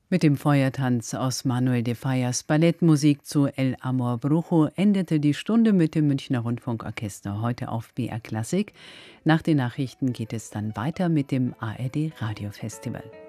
Mit dem Feuertanz aus Manuel de Fallas Ballettmusik zu El Amor Brujo endete die Stunde mit dem Münchner Rundfunkorchester heute auf BR Klassik. Nach den Nachrichten geht es dann weiter mit dem ARD Radiofestival.